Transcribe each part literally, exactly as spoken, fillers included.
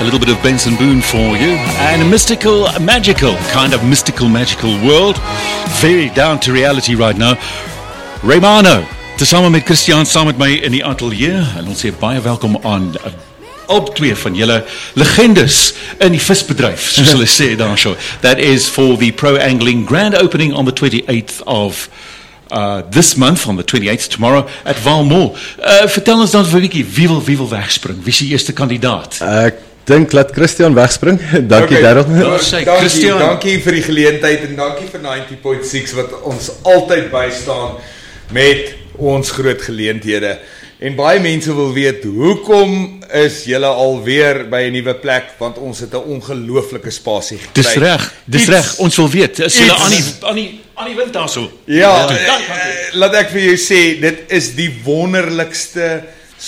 little bit of Benson Boone for you. And a mystical, a magical, kind of mystical, magical world. Very down to reality right now. Raymano, tesamen met Christian, saam met my in die atelier. En ons sê baie welkom aan al twee van julle legendes in die visbedryf, soos hulle sê daar so. That is for the Pro Angling grand opening on the twenty-eighth of Uh, this month, on the twenty-eighth, tomorrow, at Vaal Mall. Uh, vertel ons dan vir 'n bietjie, wie wil, wie wil wegspring? Wie is die eerste kandidaat? Ek dink laat Christian wegspring. Dankie okay, Darryl. Dankie, dankie, dankie vir die geleentheid en dankie vir ninety point six wat ons altyd bystaan met ons groot geleenthede. En baie mense wil weet, hoekom is julle alweer by 'n nuwe plek, want ons het 'n ongelooflike spasie gekry. Dis reg, dis reg, ons wil weet, is julle aan die, aan die, aan die wind daar so? Ja, ja uh, laat ek vir jou sê, dit is die wonderlikste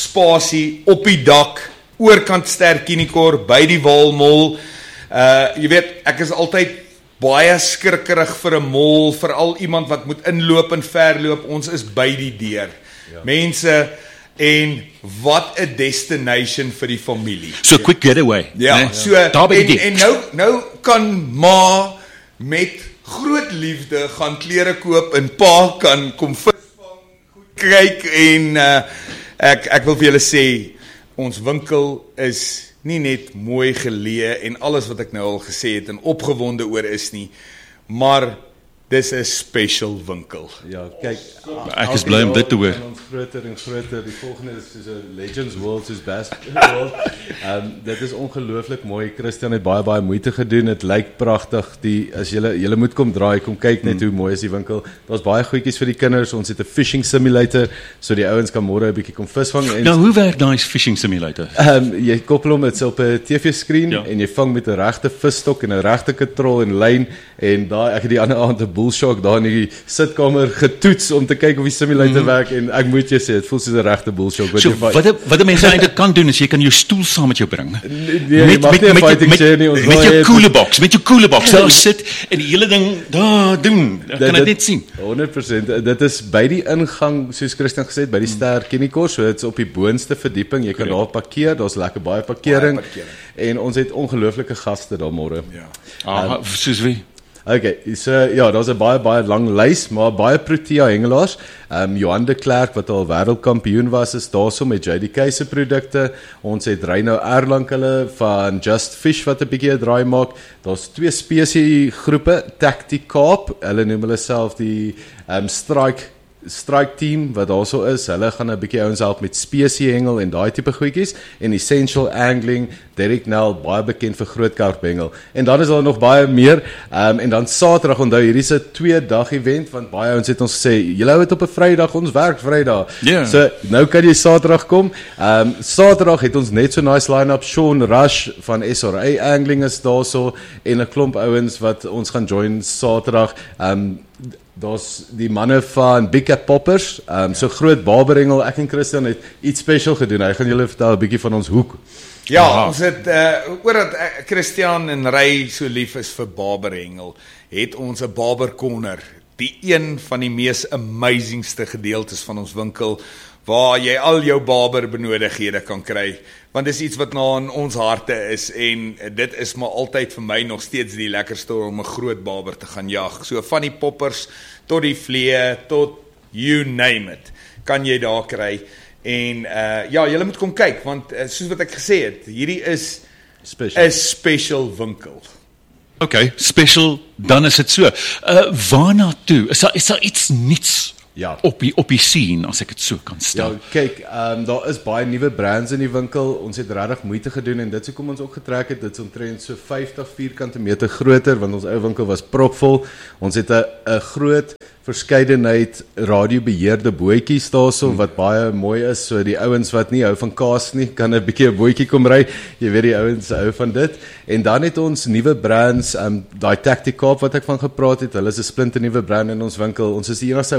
spasie op die dak, oorkant Ster-Kinekor, by die Vaal Mall. Uh, jy weet, ek is altyd baie skrikkerig vir 'n mall, veral iemand wat moet inloop en verloop, ons is by die deur. Ja. Mense, en wat 'n destination vir die familie. So quick getaway. Ja, nee? so en, en nou nou kan ma met groot liefde gaan klere koop en pa kan kom visvang, goed kyk en uh, ek ek wil vir julle sê ons winkel is nie net mooi geleë en alles wat ek nou al gesê het en opgewonde oor is nie, maar dis 'n special winkel. Ja, kyk, ek is bly om dit te hoor. Ons groter en groter, die volgende is soos 'n Legends World, soos Best World. Um, dit is ongelooflik mooi. Christian het baie baie moeite gedoen. Dit lyk pragtig. Die as julle julle moet kom draai, kom kyk net hmm. hoe mooi is die winkel. Daar's baie goedjies vir die kinders. Ons het 'n fishing simulator, so die ouens kan môre 'n bietjie kom visvang. En, nou, hoe werk daai fishing simulator? Um, jy koppel hom dit op 'n T V-skerm ja. en jy vang met 'n regte visstok en 'n regte katrol en lyn en daai ek het die ander aand 'n bullshark daar in die sitkamer getoets om te kyk of die simulator mm. werk en ek moet jou sê, dit voel soos 'n regte bullshark. So, wat wat 'n mens eintlik kan doen is jy kan jou stoel saam met jou bring. Nee, nee met, met, met, fighting met, chair nie, ons met jou cooler box, met jou cooler box. Daar sit en die hele ding daar doen. Ek kan dit net sien. honderd persent. Dit is by die ingang, soos Christian gesê het, by die Ster-Kinekor, so dit's op die boonste verdieping. Jy kan okay. daar parkeer, daar's lekker baie parkering. Baie parkering. En ons het ongelooflike gaste daar môre. Ja. Ah, um, soos wie? Okay, so ja, daar's 'n baie baie lang lys, maar baie Protea hengelaars. Ehm um, Johan de Klerk wat al wêreldkampioen was, is daarso met J D K se produkte. Ons het Reino Erlang hulle van Just Fish wat 'n bietjie 'n draai maak. Daar's twee spesie groepe, Tacticaap, hulle noem hulle self die ehm um, strike strike team wat daarso is. Hulle gaan 'n bietjie ouens help met spesie hengel en daai tipe goedjies en Essential Angling, Derek Nel, baie bekend vir groot karphengel. En dan is daar nog baie meer. Um, en dan Saterdag, onthou, hierdie is 'n twee dag event want baie ouens het ons gesê, julle hou dit op 'n Vrydag, ons werk Vrydag. Yeah. So nou kan jy Saterdag kom. Um, Saterdag het ons net so nice line-up. Sean Rush van S R A Angling is daarso en 'n klomp ouens wat ons gaan join Saterdag. Um, Daar's die manne van Big Cat Poppers, um, so groot barberengel. Ek en Christian het iets special gedoen. Hy gaan julle vertel 'n bietjie van ons hoek. Ja, Aha. ons het uh, oordat uh, Christian en Ray so lief is vir barberengel, het ons 'n barber corner, die een van die mees amazingste gedeeltes van ons winkel waar jy al jou barber benodighede kan kry. Want dis iets wat nou in ons harte is en dit is maar altyd vir my nog steeds die lekkerste om 'n groot barber te gaan jag. So van die poppers tot die vlee tot you name it, kan jy daar kry. En uh, ja, julle moet kom kyk want uh, soos wat ek gesê het, hierdie is 'n special winkel. Okay, special, dan is dit so. Uh, waarna toe? Is daar is daar iets niets? Ja. Op die op die scene, as ek dit so kan stel. Ja, kyk, um, daar is baie nuwe brands in die winkel. Ons het regtig moeite gedoen en dit is hoekom ons ook getrek het. Dit is omtrent so vyftig vierkante meter groter want ons ou winkel was propvol. Ons het 'n 'n groot verskeidenheid radiobeheerde bootjies daarso wat baie mooi is. So die ouens wat nie hou van kaas nie, kan 'n bietjie 'n bootjie kom ry. Jy weet die ouens hou van dit. En dan het ons nuwe brands, um, daai Tacticaap wat ek van gepraat het. Hulle is 'n splinte nuwe brand in ons winkel. Ons is die enigste ouens wat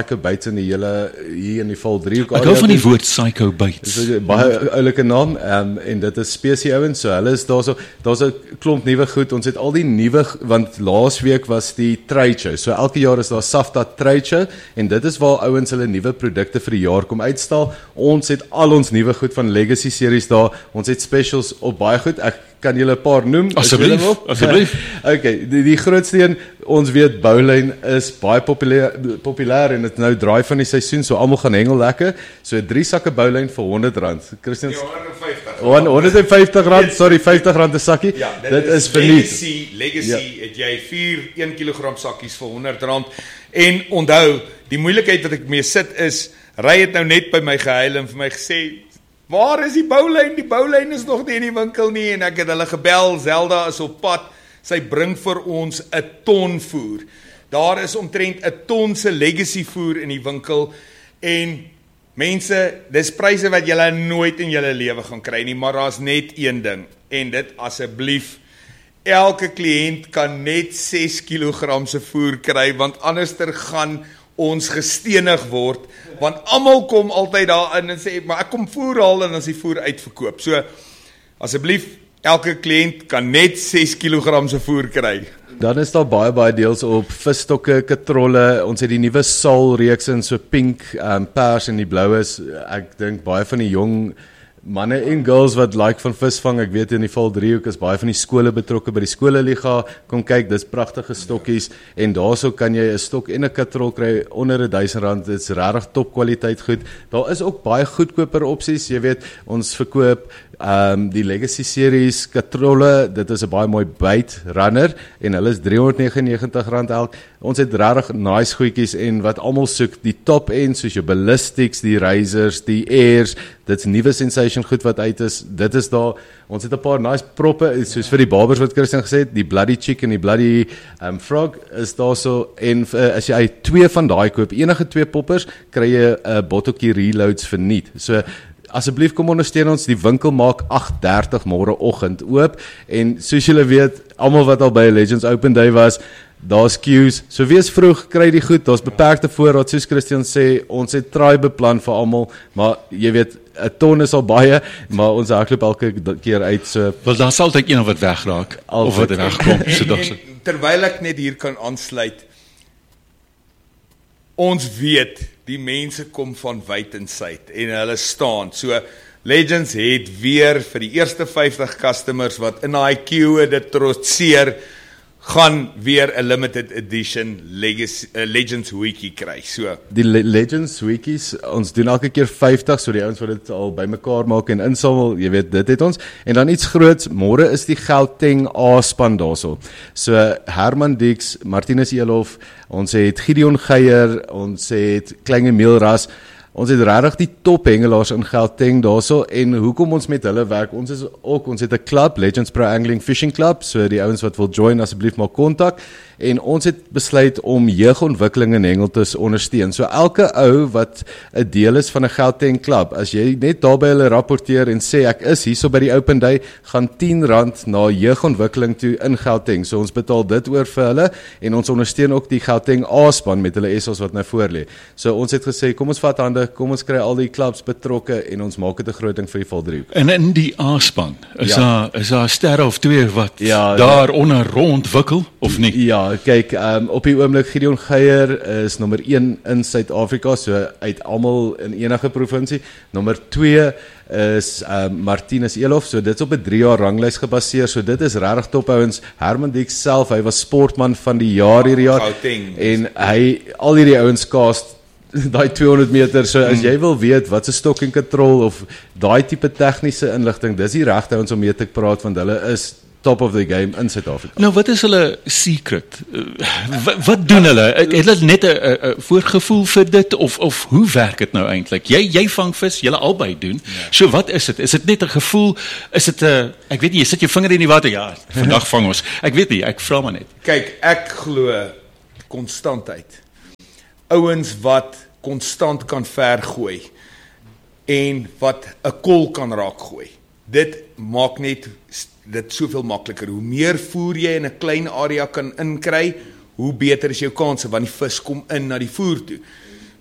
psycho baits in die hele hier in die Valdriehoek area. Ek hou van die woord psycho baits. Dis 'n baie oulike naam, um, en dit is spesie ouens, so hulle is daarso, daar's 'n klomp nuwe goed. Ons het al die nuwe, want laasweek was die trade show. So elke jaar is daar SAFTA trade show en dit is waar ouens hulle nuwe produkte vir die jaar kom uitstal. Ons het al ons nuwe goed van Legacy series daar. Ons het specials op baie goed. Ek kan julle 'n paar noem. Asseblief, asseblief. Okay, die die grootste een, ons weet bowline is baie populêr populêr en dit nou draai van die seisoen, so almal gaan hengel lekker. So drie sakke bowline vir honderd rand. Christian Ja, honderd en vyftig. honderd en vyftig rand, sorry, vyftig rand 'n sakkie. Ja, dit, dit is, is verniet. Legacy, Legacy ja. Het jy vier een kilogram sakkies vir honderd rand. En onthou, die moeilikheid wat ek mee sit is, ry het nou net by my gehuil en vir my gesê, waar is die boulyn? Die boulyn is nog nie in die winkel nie en ek het hulle gebel, Zelda is op pad. Sy bring vir ons 'n ton voer. Daar is omtrent 'n ton se Legacy voer in die winkel en mense, dis pryse wat julle nooit in julle lewe gaan kry nie, maar daar's net een ding en dit asseblief, elke kliënt kan net ses kilogram se voer kry want anderster gaan ons gestenig word, want almal kom altyd daarin en sê, maar ek kom voer haal en as die voer uitverkoop. So, asseblief, elke kliënt kan net ses kilogram se voer kry. Dan is daar baie baie deels op visstokke, katrolle. Ons het die nuwe Saal reeks in so pink, um, pers en die blou is. Ek dink baie van die jong manne en girls wat like van visvang, ek weet in die Valdriehoek is baie van die skole betrokke by die skoleliga, kom kyk, dis pragtige stokkies en daarso kan jy 'n stok en 'n katrol kry onder R duisend rand, dit is regtig top kwaliteit goed. Daar is ook baie goedkoper opsies, jy weet, ons verkoop um, die Legacy series katrolle, dit is 'n baie mooi bait runner en hulle is driehonderdnegenennegentig rand elk. Ons het regtig nice goedjies en wat almal soek, die top end soos jou ballistics, die razors, die airs, dit's nuwe sensation goed wat uit is. Dit is daar. Ons het 'n paar nice proppe soos vir die barbers wat Christian gesê het, die bloody chick en die bloody um, frog is daarso en uh, as jy twee van daai koop, enige twee poppers, kry jy 'n uh, botteltjie reloads verniet. So asseblief kom ondersteun ons, die winkel maak agt dertig môre oggend oop en soos julle weet, almal wat al by Legends Open Day was, daar's queues, so wees vroeg, kry die goed, daar's beperkte voorraad, soos Christian sê, ons het try beplan vir almal, maar jy weet, 'n ton is al baie, maar ons hardloop elke keer uit, so... Wel, daar sal altyd een wat wegraak, of wat wegkom, so en, dag. en, terwyl ek net hier kan aansluit, ons weet, die mense kom van wyd en suid, en hulle staan, so, Legends het weer vir die eerste vyftig customers wat in die queue dit trotseer, gaan weer 'n limited edition Legacy, uh, Legends Wiki kry. So die Le Legends Wikis, ons doen elke keer vyftig, so die ouens wat dit al bymekaar maak en insamel, jy weet, dit het ons. En dan iets groots, môre is die Gauteng A-span daarso. So Herman Dix, Martinus Elof, ons het Gideon Geier, ons het Klein Emilras. Ons het regtig die top hengelaars in Gauteng daarso en hoekom ons met hulle werk, ons is ook, ons het 'n klub, Legends Pro Angling Fishing Club, so die ouens wat wil join, asseblief maak kontak en ons het besluit om jeugontwikkeling in hengeltes ondersteun. So elke ou wat 'n deel is van 'n Gauteng klub, as jy net daar by hulle rapporteer en sê ek is hierso by die Open Day, gaan tien rand na jeugontwikkeling toe in Gauteng. So ons betaal dit oor vir hulle en ons ondersteun ook die Gauteng A-span met hulle S Os wat nou voor lê. So ons het gesê, kom ons vat hande, kom ons kry al die clubs betrokke en ons maak dit 'n groot ding vir die Valdriehoek. En in die A-span, is Ja. daar is daar 'n ster of twee wat Ja, daaronder rondwikkel of nie? Ja, kyk, um, op die oomblik Gideon Geier is nommer een in Suid-Afrika, so uit almal in enige provinsie. Nommer twee is um, Martinus Elof, so dit's op 'n drie jaar ranglys gebaseer, so dit is regtig top ouens. Herman Dix self, hy was sportman van die jaar hierdie jaar Gauteng. en hy al hierdie ouens cast daai tweehonderd meter, so as jy wil weet wat se stok en katrol of daai tipe tegniese inligting, dis die regte ouens om mee te praat want hulle is top of the game in Suid-Afrika. Nou, wat is hulle secret? Uh, wat, wat doen hulle? Het hulle net 'n voorgevoel vir dit of of hoe werk dit nou eintlik? Jy jy vang vis, julle albei doen. Ja. So wat is dit? Is dit net 'n gevoel? Is dit 'n ek weet nie, jy sit jou vinger in die water, ja, vandag vang ons. Ek weet nie, ek vra maar net. kyk, ek glo konstantheid. Ouens wat konstant kan vergooi en wat 'n kol kan raak gooi. Dit maak net dit soveel makliker. Hoe meer voer jy in 'n klein area kan inkry, hoe beter is jou kanse want die vis kom in na die voer toe.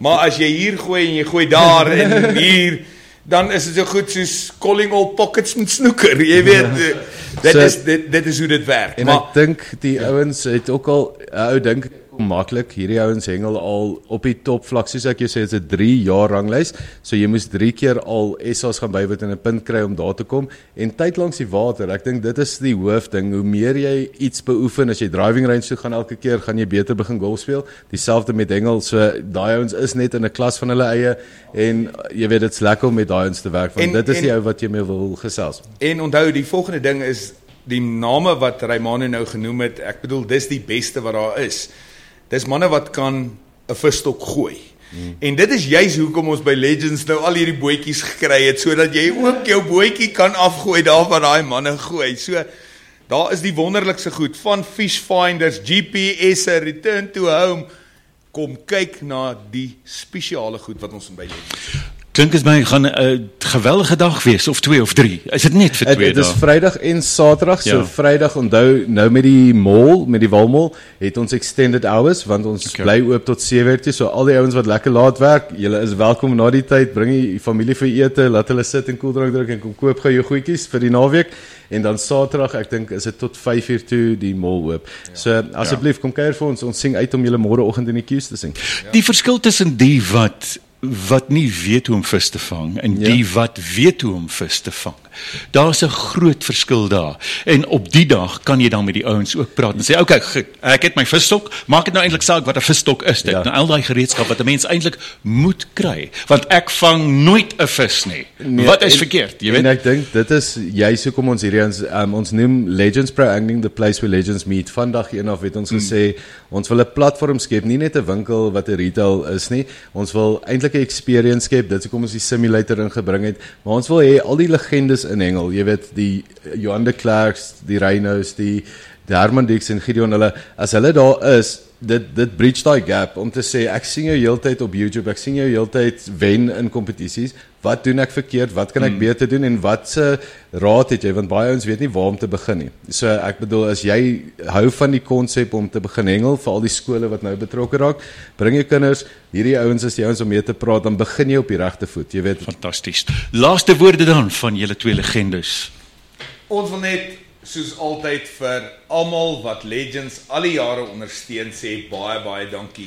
Maar as jy hier gooi en jy gooi daar en hier, dan is dit so goed soos calling all pockets met snoeker, jy weet, dit, so, is, dit, dit is hoe dit werk. En maar, ek dink die ja. ouens het ook al, ou dink maklik, hierdie ouens hengel al op die top vlak, soos ek jou sê, het 'n drie jaar ranglys, so jy moes drie keer al S A's gaan bywoord en 'n punt kry om daar te kom, en tyd langs die water, ek dink dit is die hoofding, hoe meer jy iets beoefen, as jy driving range toe gaan elke keer, gaan jy beter begin golf speel, dieselfde met hengel, so daai ouens is net in 'n klas van hulle eie, en jy weet, dit's lekker om met daai ouens te werk, want en, dit is en, die ou wat jy mee wil gesels. En onthou, die volgende ding is, die name wat Raymane nou genoem het, ek bedoel, dis die beste wat daar is. Dis manne wat kan 'n visstok gooi. Hmm. En dit is juis hoekom ons by Legends nou al hierdie bootjies gekry het, sodat jy ook jou bootjie kan afgooi daar waar daai manne gooi. So, daar is die wonderlikste goed, van fish finders, G P S'e, return to home, kom kyk na die spesiale goed wat ons by Legends. Klink as my gaan 'n uh, geweldige dag wees, of twee of drie. Is dit net vir twee dae? Dit is Vrydag en Saterdag, so ja. Vrydag onthou, nou met die mall, met die Walmall, het ons extended hours, want ons okay. bly oop tot sewe uur, so al die ouens wat lekker laat werk, julle is welkom na die tyd, bring die familie vir ete, laat hulle sit en koeldrank drink en kom koop gou jou goedjies vir die naweek, en dan Saterdag, ek dink, is dit tot vyf uur toe die mall oop. Ja. So, asseblief, kom kuier vir ons, ons sing uit om julle môreoggend in die queues te sing. Ja. Die verskil tussen die wat wat nie weet hoe om vis te vang, en ja. die wat weet hoe om vis te vang. Daar is 'n groot verskil daar, en op die dag kan jy dan met die ouens ook praat, en sê, ok, ek het my visstok, maak het nou eintlik saak wat 'n visstok is, dit, ja. nou al die gereedskap wat 'n mens eintlik moet kry, want ek vang nooit 'n vis nie, nee, wat is en, verkeerd, jy weet? En ek dink, dit is juist hoekom ons hierdie, ons, um, ons noem Legends Pro Angling, the place where legends meet. Vandag een af het ons hmm. gesê, ons wil 'n platform skep, nie net 'n winkel wat 'n retail is nie, ons wil eintlik 'n experience skep, dit is hoekom ons die simulator ingebring het, maar ons wil hê al die legendes in hengel, jy weet, die Johan de Klerks, die Reynos, die, die Herman Dix en Gideon, hulle, as hulle daar is, dit, dit breach die gap, om te sê, ek sien jou heeltyd op YouTube, ek sien jou heeltyd wen in kompetisies, wat doen ek verkeerd, wat kan ek hmm. beter doen, en wat se raad het jy, want baie ons weet nie waar om te begin nie. So ek bedoel, as jy hou van die konsep om te begin hengel, vir al die skole wat nou betrokke raak, bring jou kinders, hierdie ouens is die ouens om mee te praat, dan begin jy op die regte voet, jy weet. Fantasties. Laaste woorde dan van julle twee legendes. Ons wil net, soos altyd, vir almal wat Legends al die jare ondersteun, sê baie, baie dankie.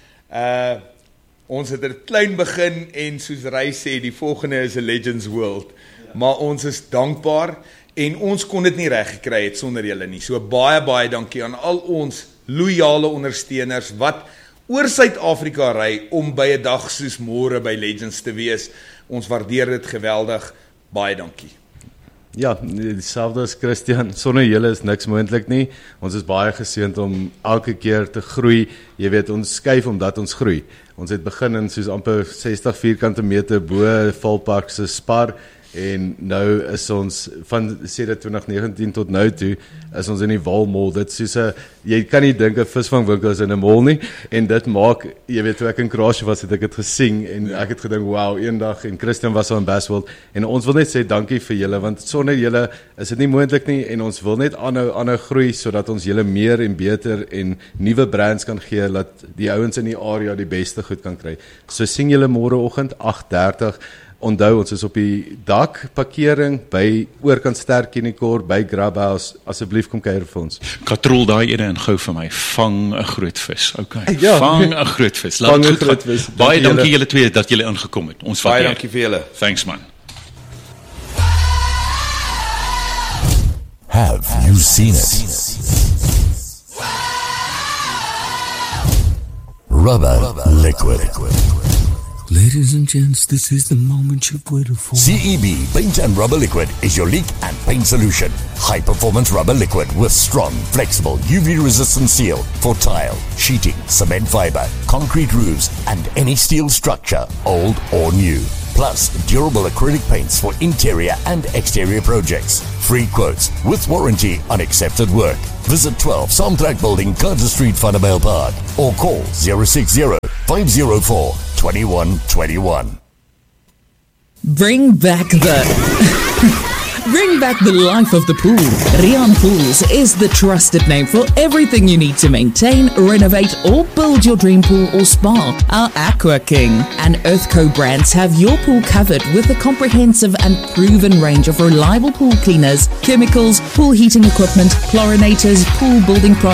Uh, ons het er klein begin, en soos Ray sê, die volgende is 'n Legends World. Ja. Maar ons is dankbaar, en ons kon dit nie reg gekry het sonder julle nie. So baie, baie dankie aan al ons loyale ondersteuners, wat oor Suid-Afrika ry, om by 'n dag soos môre by Legends te wees. Ons waardeer dit geweldig. Baie dankie. Ja, dieselfde as Christian, sonder julle is niks moontlik nie. Ons is baie geseënd om elke keer te groei. Jy weet, ons skuif omdat ons groei. Ons het begin in soos amper sestig vierkante meter bo Valpark se Spar, en nou is ons van sedert twintig negentien tot nou toe is ons in die Walmall. Dit soos 'n, jy kan nie dink 'n visvangwinkel is in 'n mall nie, en dit maak, jy weet, toe ek in Krasie was, het ek dit gesien, en ja. ek het gedink, wow, eendag, en Christian was aan Basworld, en ons wil net sê dankie vir julle, want sonder julle is dit nie moontlik nie, en ons wil net aanhou aanhou groei, sodat ons julle meer en beter en nuwe brands kan gee, dat die ouens in die area die beste goed kan kry. So sien julle môreoggend agt dertig. Onthou, ons is op die dak parkering by oorkant Sterkienikor by Grabhouse. Asseblief kom kuier vir ons. Katrol daai ene en gou vir my. Vang 'n groot vis. Okay. Ja. Vang 'n groot vis. Laat Vang 'n groot vis. Baie dankie julle twee dat julle ingekom het. Ons baie dankie vir julle. Thanks man. Have you seen it? Rubber liquid. Ladies and gents, this is the moment you've waited for. C E B Paint and Rubber Liquid is your leak and paint solution. High performance rubber liquid with strong, flexible, U V resistant seal for tile, sheeting, cement fiber, concrete roofs, and any steel structure, old or new. Plus, durable acrylic paints for interior and exterior projects. Free quotes with warranty on accepted work. Visit twelve Samtrack Building, Carter Street, Vanderbilt Park, or call zero six zero, five zero four, two one two one. Bring back the Bring back the life of the pool. Rian Pools is the trusted name for everything you need to maintain, renovate, or build your dream pool or spa. Our Aqua King and Earthco brands have your pool covered with a comprehensive and proven range of reliable pool cleaners, chemicals, pool heating equipment, chlorinators, pool building products,